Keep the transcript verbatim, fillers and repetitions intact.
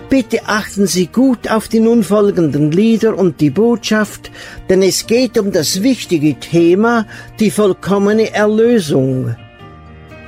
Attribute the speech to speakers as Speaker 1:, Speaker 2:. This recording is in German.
Speaker 1: Bitte achten Sie gut auf die nun folgenden Lieder und die Botschaft, denn es geht um das wichtige Thema, die vollkommene Erlösung.